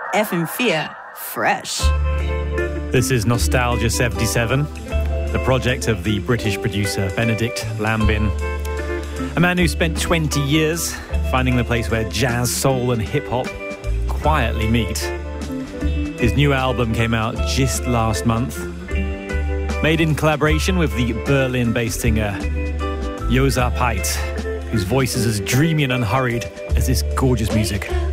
FM4 Fresh. This is Nostalgia 77, the project of the British producer Benedict Lambin, a man who spent 20 years finding the place where jazz, soul and hip-hop quietly meet. His new album came out just last month, made in collaboration with the Berlin-based singer Josa Peit, whose voice is as dreamy and unhurried as this gorgeous music.